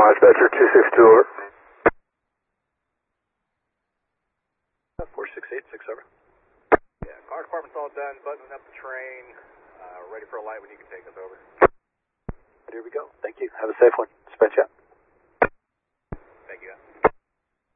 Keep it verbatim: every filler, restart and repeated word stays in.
Dispatcher two six two over. four six eight six over. Yeah, car department's all done, buttoning up the train, uh, ready for a light when you can take us over. Here we go. Thank you. Have a safe one. Dispatch out.